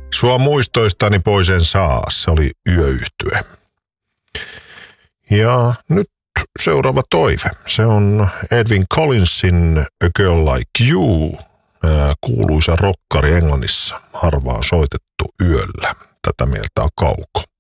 Sua muistoistani pois en saa, se oli Yöyhtye. Ja nyt seuraava toive. Se on Edwyn Collinsin A Girl Like You, kuuluisa rokkari Englannissa, harvaan soitettu yöllä. Tätä mieltä on Kauko.